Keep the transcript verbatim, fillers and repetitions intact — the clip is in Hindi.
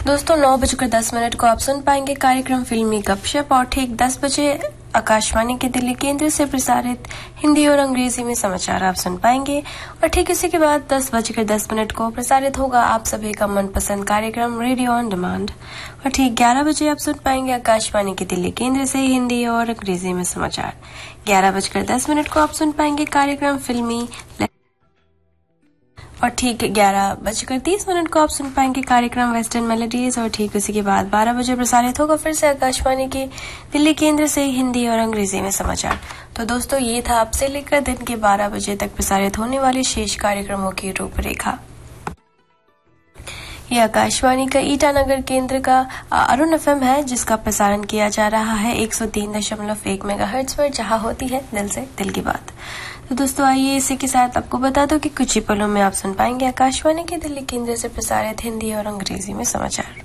दोस्तों नौ बजकर दस मिनट को आप सुन पाएंगे कार्यक्रम फिल्मी गपशप और ठीक दस बजे आकाशवाणी के दिल्ली केंद्र से प्रसारित हिंदी और अंग्रेजी में समाचार आप सुन पाएंगे और ठीक इसी के बाद दस बजकर दस मिनट को प्रसारित होगा आप सभी का मनपसंद कार्यक्रम रेडियो ऑन डिमांड और ठीक ग्यारह बजे आप सुन पाएंगे आकाशवाणी के दिल्ली केंद्र से हिंदी और अंग्रेजी में समाचार। ग्यारह बजकर दस मिनट को आप सुन पाएंगे कार्यक्रम फिल्मी और ठीक ग्यारह बजकर तीस मिनट को आप सुन पाएंगे कार्यक्रम वेस्टर्न मेलोडीज और ठीक उसी के बाद बारह बजे प्रसारित होगा फिर से आकाशवाणी के दिल्ली केंद्र से हिंदी और अंग्रेजी में समाचार। तो दोस्तों ये था आपसे लेकर दिन के बारह बजे तक प्रसारित होने वाले शेष कार्यक्रमों की रूपरेखा। ये आकाशवाणी का ईटानगर केंद्र का अरुण एफएम है जिसका प्रसारण किया जा रहा है एक सौ तीन दशमलव एक मेगाहर्ट्ज पर, जहां होती है दिल से दिल की बात। तो दोस्तों आइए इसी के साथ आपको बता दो कि कुछ ही पलों में आप सुन पाएंगे आकाशवाणी के दिल्ली केंद्र से प्रसारित हिंदी और अंग्रेजी में समाचार।